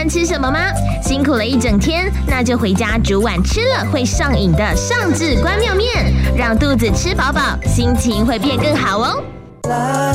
饭吃什么吗？辛苦了一整天，那就回家煮碗吃了会上瘾的上至关庙面，让肚子吃饱饱，心情会变更好哦。